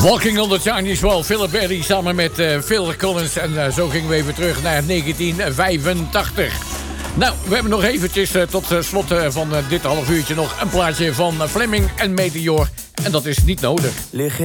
Walking on the Chinese Wall, Philip Berry samen met Phil Collins. En zo gingen we even terug naar 1985. Nou, we hebben nog eventjes tot slot van dit half uurtje nog een plaatje van Fleming en Meteor. En dat is niet nodig.